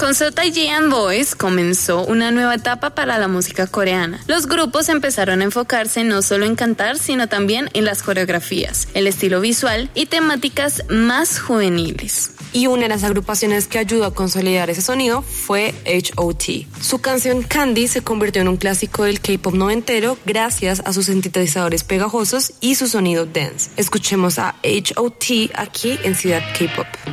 Con So Taiji and Boys comenzó una nueva etapa para la música coreana. Los grupos empezaron a enfocarse no solo en cantar, sino también en las coreografías, el estilo visual y temáticas más juveniles. Y una de las agrupaciones que ayudó a consolidar ese sonido fue H.O.T. Su canción Candy se convirtió en un clásico del K-pop noventero gracias a sus sintetizadores pegajosos y su sonido dance. Escuchemos a H.O.T. aquí en Ciudad K-pop.